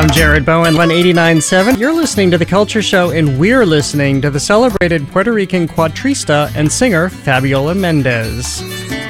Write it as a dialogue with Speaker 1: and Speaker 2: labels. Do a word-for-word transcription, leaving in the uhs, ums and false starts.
Speaker 1: I'm Jared Bowen, one eighty-nine point seven. You're listening to The Culture Show, and we're listening to the celebrated Puerto Rican cuatrista and singer Fabiola Mendez.